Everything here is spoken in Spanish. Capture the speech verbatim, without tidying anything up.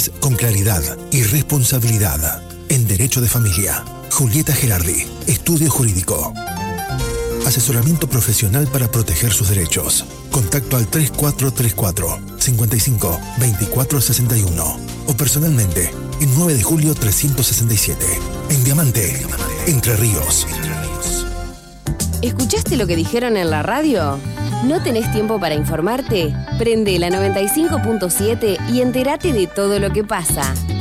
decisiones con claridad y responsabilidad. En Derecho de Familia, Julieta Gerardi, Estudio Jurídico. Asesoramiento profesional para proteger sus derechos. Contacto al tres cuatro tres cuatro, cinco cinco, dos cuatro seis uno o personalmente en nueve de julio trescientos sesenta y siete, en Diamante, Entre Ríos. ¿Escuchaste lo que dijeron en la radio? ¿No tenés tiempo para informarte? Prende la noventa y cinco punto siete y entérate de todo lo que pasa.